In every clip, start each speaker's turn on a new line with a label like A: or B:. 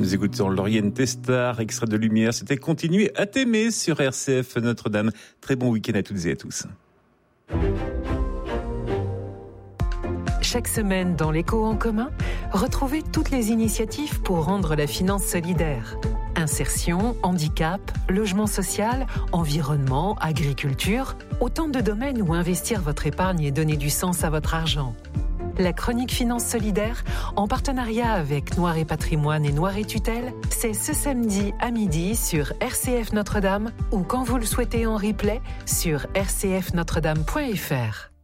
A: Nous écoutons Lauriane Testard, extrait de Lumière. C'était Continuer à t'aimer sur RCF Notre-Dame. Très bon week-end à toutes et à tous.
B: Chaque semaine dans l'Écho en commun, retrouvez toutes les initiatives pour rendre la finance solidaire. Insertion, handicap, logement social, environnement, agriculture, autant de domaines où investir votre épargne et donner du sens à votre argent. La chronique Finance Solidaire, en partenariat avec Noir et Patrimoine et Noir et Tutelle, c'est ce samedi à midi sur RCF Notre-Dame ou quand vous le souhaitez en replay sur rcfnotredame.fr.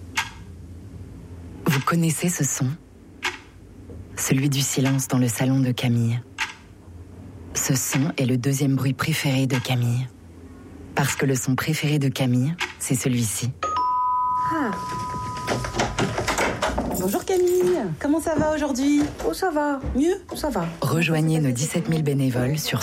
C: Vous connaissez ce son ? Celui du silence dans le salon de Camille. Ce son est le deuxième bruit préféré de Camille. Parce que le son préféré de Camille, c'est celui-ci.
D: Ah. Bonjour Camille, comment ça va aujourd'hui ?
E: Oh ça va, mieux, ça va.
C: Rejoignez nos 17 000 bénévoles sur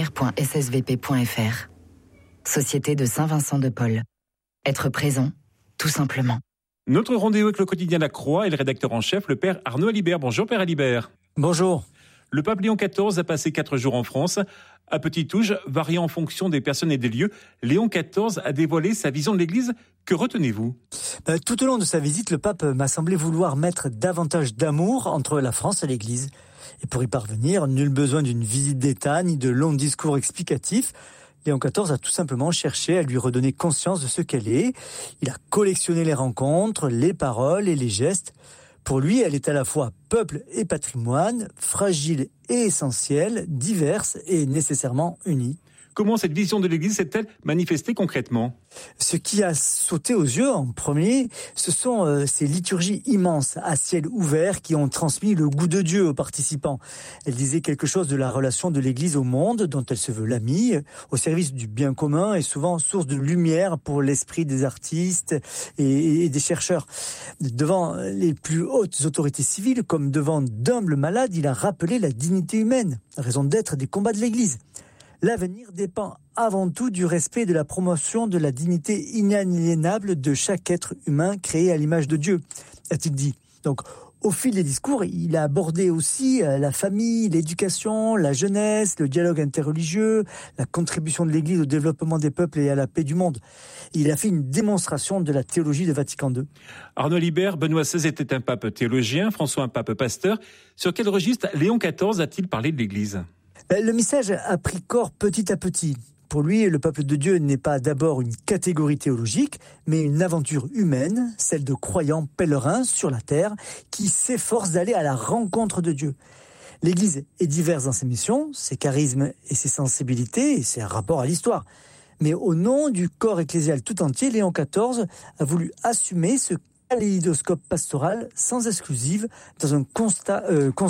C: soutenir.ssvp.fr. Société de Saint-Vincent de Paul. Être présent, tout simplement.
A: Notre rendez-vous avec le quotidien La Croix et le rédacteur en chef, le père Arnaud Alibert. Bonjour père Alibert.
F: Bonjour.
A: Le pape Léon XIV a passé 4 jours en France. À petite touche, variant en fonction des personnes et des lieux, Léon XIV a dévoilé sa vision de l'Église. Que retenez-vous ?
F: Tout au long de sa visite, le pape m'a semblé vouloir mettre davantage d'amour entre la France et l'Église. Et pour y parvenir, nul besoin d'une visite d'État ni de longs discours explicatifs. Léon XIV a tout simplement cherché à lui redonner conscience de ce qu'elle est. Il a collectionné les rencontres, les paroles et les gestes. Pour lui, elle est à la fois peuple et patrimoine, fragile et essentielle, diverse et nécessairement unie.
A: Comment cette vision de l'Église s'est-elle manifestée concrètement ?
F: Ce qui a sauté aux yeux en premier, ce sont ces liturgies immenses à ciel ouvert qui ont transmis le goût de Dieu aux participants. Elle disait quelque chose de la relation de l'Église au monde, dont elle se veut l'amie, au service du bien commun et souvent source de lumière pour l'esprit des artistes et des chercheurs. Devant les plus hautes autorités civiles, comme devant d'humbles malades, il a rappelé la dignité humaine, raison d'être des combats de l'Église. L'avenir dépend avant tout du respect et de la promotion de la dignité inaliénable de chaque être humain créé à l'image de Dieu, a-t-il dit. Donc, au fil des discours, il a abordé aussi la famille, l'éducation, la jeunesse, le dialogue interreligieux, la contribution de l'Église au développement des peuples et à la paix du monde. Il a fait une démonstration de la théologie de Vatican II.
A: Arnaud Alibert, Benoît XVI était un pape théologien, François un pape pasteur. Sur quel registre Léon XIV a-t-il parlé de l'Église ?
F: Le message a pris corps petit à petit. Pour lui, le peuple de Dieu n'est pas d'abord une catégorie théologique, mais une aventure humaine, celle de croyants pèlerins sur la terre qui s'efforcent d'aller à la rencontre de Dieu. L'Église est diverse dans ses missions, ses charismes et ses sensibilités et ses rapports à l'histoire. Mais au nom du corps ecclésial tout entier, Léon XIV a voulu assumer ce kaléidoscope pastoral sans exclusive dans un constant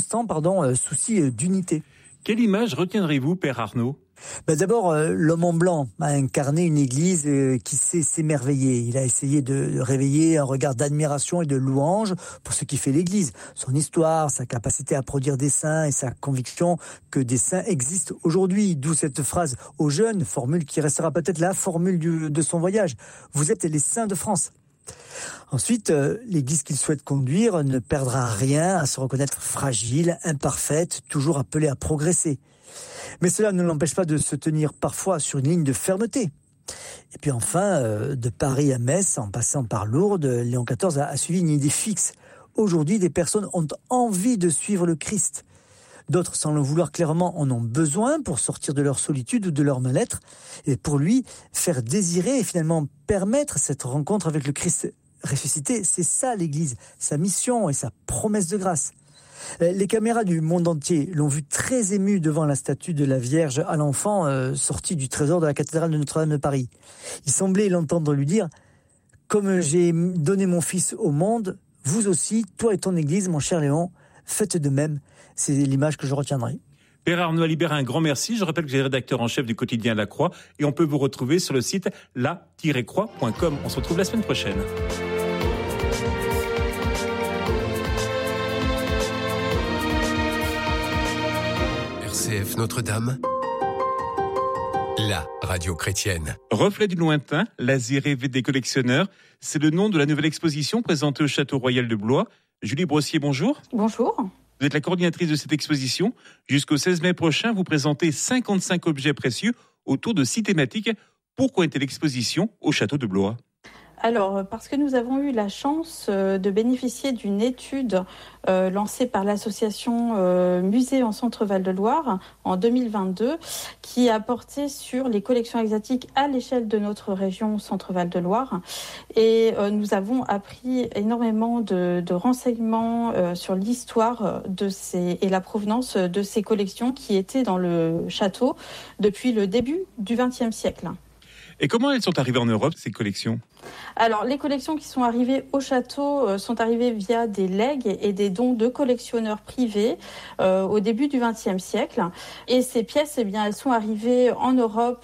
F: souci d'unité.
A: Quelle image retiendrez-vous, père Arnaud ?
F: D'abord, l'homme en blanc a incarné une église qui sait s'émerveiller. Il a essayé de réveiller un regard d'admiration et de louange pour ce qui fait l'église. Son histoire, sa capacité à produire des saints et sa conviction que des saints existent aujourd'hui. D'où cette phrase aux jeunes, formule qui restera peut-être la formule de son voyage. Vous êtes les saints de France. Ensuite, l'Église qu'il souhaite conduire ne perdra rien à se reconnaître fragile, imparfaite, toujours appelée à progresser. Mais cela ne l'empêche pas de se tenir parfois sur une ligne de fermeté. Et puis enfin, de Paris à Metz, en passant par Lourdes, Léon XIV a suivi une idée fixe. Aujourd'hui, des personnes ont envie de suivre le Christ. D'autres, sans le vouloir clairement, en ont besoin pour sortir de leur solitude ou de leur mal-être. Et pour lui, faire désirer et finalement permettre cette rencontre avec le Christ ressuscité, c'est ça l'Église, sa mission et sa promesse de grâce. Les caméras du monde entier l'ont vu très ému devant la statue de la Vierge à l'enfant sortie du trésor de la cathédrale de Notre-Dame de Paris. Il semblait l'entendre lui dire « Comme j'ai donné mon fils au monde, vous aussi, toi et ton Église, mon cher Léon, faites de même. » C'est l'image que je retiendrai.
A: Père Arnaud Alibert, un grand merci. Je rappelle que vous êtes rédacteur en chef du quotidien La Croix et on peut vous retrouver sur le site la-croix.com. On se retrouve la semaine prochaine.
G: RCF Notre-Dame, la radio chrétienne.
A: Reflet du lointain, l'Asie rêvée des collectionneurs, c'est le nom de la nouvelle exposition présentée au Château Royal de Blois. Julie Brossier, bonjour.
E: Bonjour.
A: Vous êtes la coordinatrice de cette exposition. Jusqu'au 16 mai prochain, vous présentez 55 objets précieux autour de 6 thématiques. Pourquoi était l'exposition au château de Blois ?
H: Alors, parce que nous avons eu la chance de bénéficier d'une étude lancée par l'association Musée en Centre-Val de Loire en 2022 qui a porté sur les collections exotiques à l'échelle de notre région Centre-Val de Loire. Et nous avons appris énormément de renseignements sur l'histoire et la provenance de ces collections qui étaient dans le château depuis le début du XXe siècle.
A: Et comment elles sont arrivées en Europe, ces collections ?
H: Alors, les collections qui sont arrivées au château sont arrivées via des legs et des dons de collectionneurs privés au début du XXe siècle. Et ces pièces, elles sont arrivées en Europe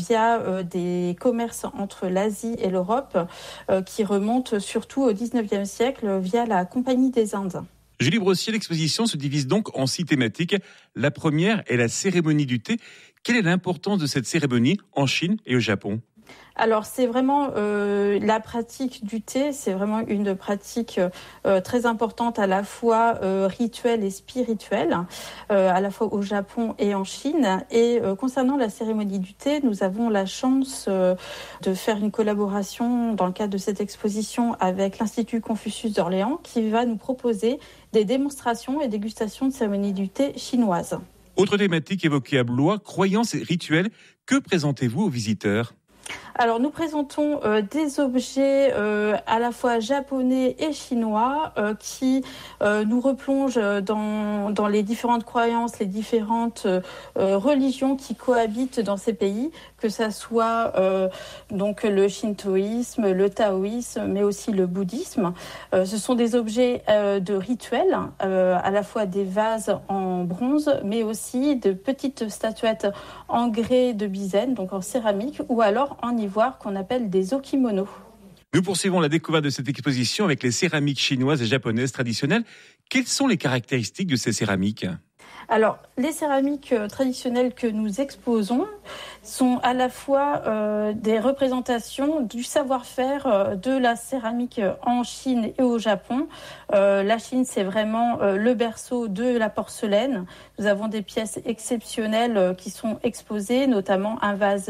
H: via des commerces entre l'Asie et l'Europe qui remontent surtout au XIXe siècle via la Compagnie des Indes.
A: Julie Brossier, l'exposition se divise donc en 6 thématiques. La première est la cérémonie du thé. Quelle est l'importance de cette cérémonie en Chine et au Japon ?
H: Alors c'est vraiment la pratique du thé, c'est vraiment une pratique très importante à la fois rituelle et spirituelle, à la fois au Japon et en Chine. Et concernant la cérémonie du thé, nous avons la chance de faire une collaboration dans le cadre de cette exposition avec l'Institut Confucius d'Orléans qui va nous proposer des démonstrations et dégustations de cérémonie du thé chinoise.
A: Autre thématique évoquée à Blois, croyances et rituels. Que présentez-vous aux visiteurs ?
H: Alors nous présentons des objets à la fois japonais et chinois qui nous replongent dans les différentes croyances, les différentes religions qui cohabitent dans ces pays, que ça soit donc le shintoïsme, le taoïsme, mais aussi le bouddhisme. Ce sont des objets de rituel, à la fois des vases en bronze, mais aussi de petites statuettes en grès de Bizen, donc en céramique, ou alors en ivoire qu'on appelle des okimonos.
A: Nous poursuivons la découverte de cette exposition avec les céramiques chinoises et japonaises traditionnelles. Quelles sont les caractéristiques de ces céramiques ?
H: Alors, les céramiques traditionnelles que nous exposons sont à la fois des représentations du savoir-faire de la céramique en Chine et au Japon. La Chine, c'est vraiment le berceau de la porcelaine. Nous avons des pièces exceptionnelles qui sont exposées, notamment un vase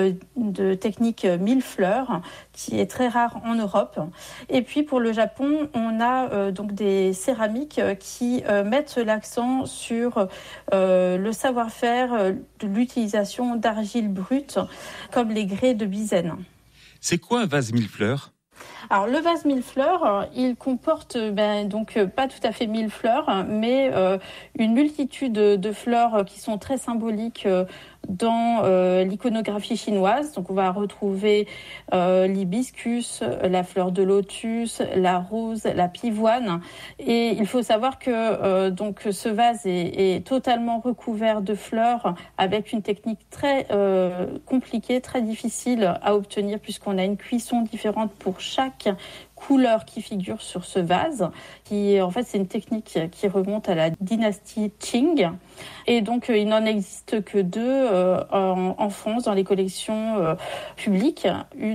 H: de technique 1000 fleurs, qui est très rare en Europe. Et puis pour le Japon, on a donc des céramiques qui mettent l'accent sur le savoir-faire de l'utilisation d'argile brute, comme les grès de Bizen.
A: C'est quoi un vase 1000 fleurs ?
H: Alors le vase 1000 fleurs, il comporte donc pas tout à fait 1000 fleurs, mais une multitude de fleurs qui sont très symboliques dans l'iconographie chinoise. Donc on va retrouver l'hibiscus, la fleur de lotus, la rose, la pivoine. Et il faut savoir que donc ce vase est totalement recouvert de fleurs avec une technique très compliquée, très difficile à obtenir puisqu'on a une cuisson différente pour chaque couleur qui figure sur ce vase, qui en fait c'est une technique qui remonte à la dynastie Qing, et donc il n'en existe que 2 en France dans les collections publiques,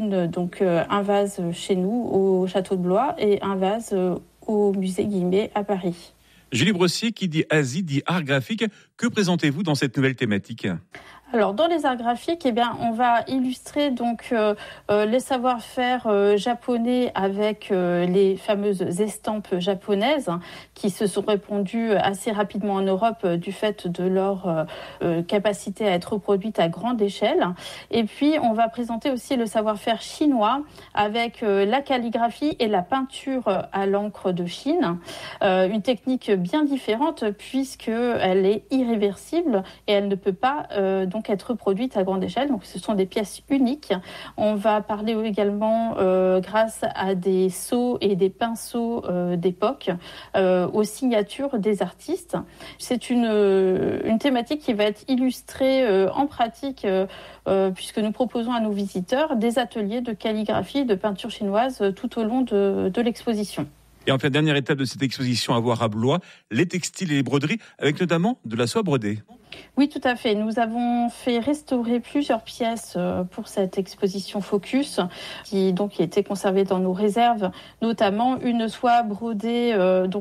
H: un vase chez nous au château de Blois et un vase au musée Guimet à Paris.
A: Julie Brossier, qui dit Asie, dit art graphique. Que présentez-vous dans cette nouvelle thématique ?
H: Alors dans les arts graphiques, on va illustrer donc les savoir-faire japonais avec les fameuses estampes japonaises qui se sont répandues assez rapidement en Europe du fait de leur capacité à être reproduites à grande échelle. Et puis on va présenter aussi le savoir-faire chinois avec la calligraphie et la peinture à l'encre de Chine, une technique bien différente puisque elle est irréversible et elle ne peut pas donc être produite à grande échelle. Donc ce sont des pièces uniques. On va parler également grâce à des sceaux et des pinceaux d'époque aux signatures des artistes. C'est une thématique qui va être illustrée en pratique puisque nous proposons à nos visiteurs des ateliers de calligraphie, de peinture chinoise tout au long de l'exposition.
A: Et enfin, dernière étape de cette exposition à voir à Blois, les textiles et les broderies, avec notamment de la soie brodée.
H: Oui, tout à fait. Nous avons fait restaurer plusieurs pièces pour cette exposition Focus, qui a été conservée dans nos réserves, notamment une soie brodée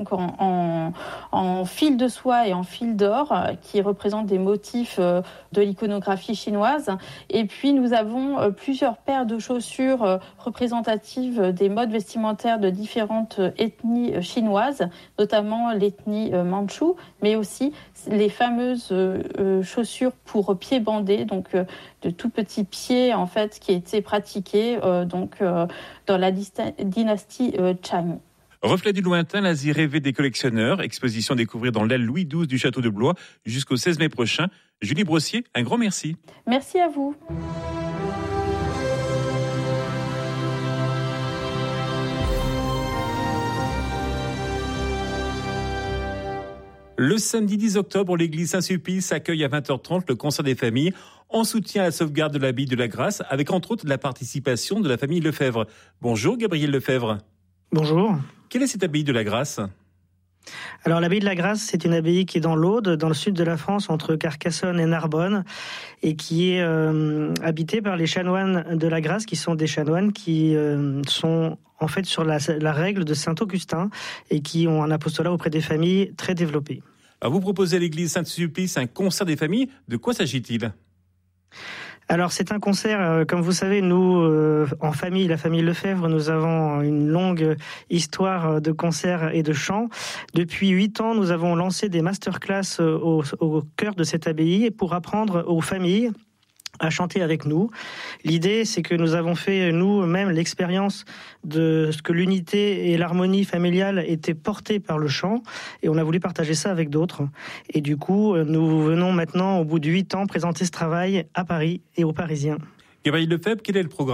H: en fil de soie et en fil d'or, qui représente des motifs de l'iconographie chinoise. Et puis nous avons plusieurs paires de chaussures représentatives des modes vestimentaires de différentes ethnies chinoises, notamment l'ethnie mandchoue, mais aussi les fameuses chaussures pour pieds bandés, donc de tout petits pieds en fait, qui étaient pratiqués dans la dynastie Chang.
A: Reflet du lointain, l'Asie rêvée des collectionneurs. Exposition à découvrir dans l'aile Louis XII du château de Blois jusqu'au 16 mai prochain. Julie Brossier, un grand merci.
H: Merci à vous.
A: Le samedi 10 octobre, l'église Saint-Sulpice accueille à 20h30 le concert des familles en soutien à la sauvegarde de l'abbaye de la Grâce, avec entre autres la participation de la famille Lefebvre. Bonjour Gabriel Lefebvre.
I: Bonjour.
A: Quelle est cette abbaye de la Grâce ?
I: Alors l'abbaye de la Grâce, c'est une abbaye qui est dans l'Aude, dans le sud de la France, entre Carcassonne et Narbonne, et qui est habitée par les chanoines de la Grâce, qui sont des chanoines qui sont en fait sur la règle de Saint-Augustin et qui ont un apostolat auprès des familles très développé.
A: Alors vous proposez à l'église Saint-Sulpice un concert des familles. De quoi s'agit-il ?
I: Alors c'est un concert, comme vous savez, nous, en famille, la famille Lefebvre, nous avons une longue histoire de concerts et de chants. Depuis 8 ans, nous avons lancé des masterclass au cœur de cette abbaye pour apprendre aux familles à chanter avec nous. L'idée, c'est que nous avons fait nous-mêmes l'expérience de ce que l'unité et l'harmonie familiale étaient portées par le chant, et on a voulu partager ça avec d'autres. Et du coup, nous venons maintenant, au bout de 8 ans, présenter ce travail à Paris et aux Parisiens.
A: Gabriel Lefebvre, quel est le programme ?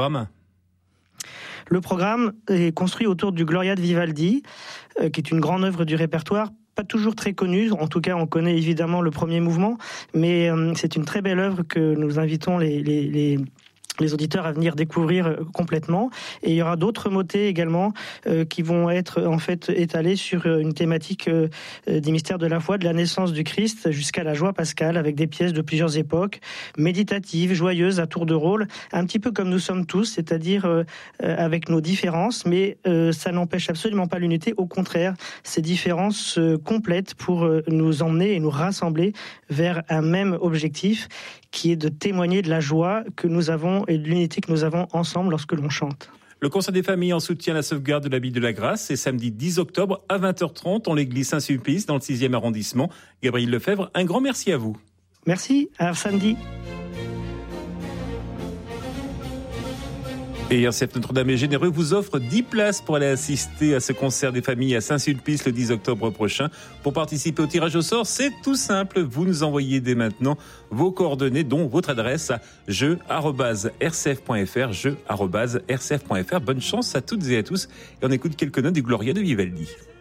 I: Le programme est construit autour du Gloria de Vivaldi, qui est une grande œuvre du répertoire, pas toujours très connue. En tout cas, on connaît évidemment le premier mouvement, mais c'est une très belle œuvre que nous invitons les auditeurs à venir découvrir complètement. Et il y aura d'autres motets également qui vont être en fait étalés sur une thématique des mystères de la foi, de la naissance du Christ jusqu'à la joie pascale, avec des pièces de plusieurs époques, méditatives, joyeuses, à tour de rôle, un petit peu comme nous sommes tous, c'est-à-dire avec nos différences, mais ça n'empêche absolument pas l'unité. Au contraire, ces différences se complètent pour nous emmener et nous rassembler vers un même objectif, qui est de témoigner de la joie que nous avons et de l'unité que nous avons ensemble lorsque l'on chante.
A: Le concert des familles en soutien à la sauvegarde de l'abbaye de la Grâce, c'est samedi 10 octobre à 20h30 en l'église Saint-Sulpice dans le 6e arrondissement. Gabriel Lefebvre, un grand merci à vous.
I: Merci, à samedi.
A: Et RCF Notre-Dame est généreux, vous offre 10 places pour aller assister à ce concert des familles à Saint-Sulpice le 10 octobre prochain. Pour participer au tirage au sort, c'est tout simple. Vous nous envoyez dès maintenant vos coordonnées, dont votre adresse à jeu@rcf.fr, jeu@rcf.fr. Bonne chance à toutes et à tous. Et on écoute quelques notes du Gloria de Vivaldi.